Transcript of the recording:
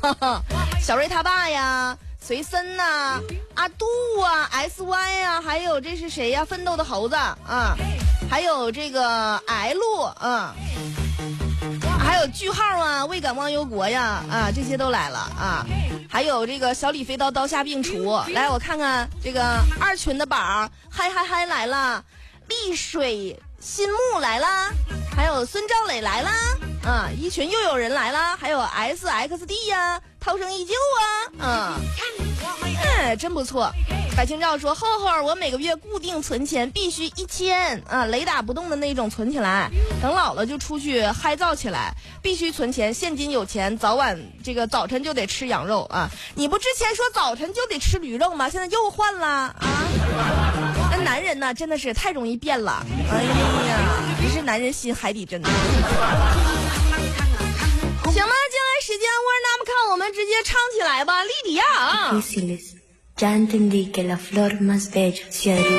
小瑞他爸呀，随森呐、阿杜啊 ，SY 呀，还有这是谁呀？奋斗的猴子啊，还有这个 L 啊，还有句号啊，未敢忘忧国呀啊，这些都来了啊。还有这个小李飞刀刀下病除，来我看看这个二群的宝嗨嗨嗨来了，丽水新木来啦，还有孙兆磊来啦啊，一群又有人来啦，还有 SXD 呀，涛声依旧啊，真不错。白清照说：“厚厚，我每个月固定存钱，必须1000啊，雷打不动的那种存起来，等老了就出去嗨造起来，必须存钱，现金有钱，早晚这个早晨就得吃羊肉啊！你不之前说早晨就得吃驴肉吗？现在又换了啊！那男人呢，真的是太容易变了。哎呀，你是男人心海底针。行吧，接下来时间我那么看，我们直接唱起来吧，莉迪亚啊。” Ya entendí que la flor más bella